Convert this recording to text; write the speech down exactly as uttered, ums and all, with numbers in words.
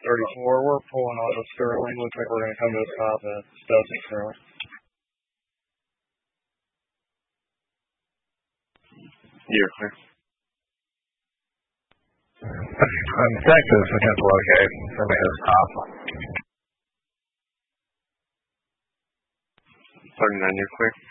thirty-four. We're pulling onto Sterling. Looks like we're going to come to a stop at Stussy currently. You're clear. I'm Texas, again to locate. Somebody has stop. thirty-nine, you're clear.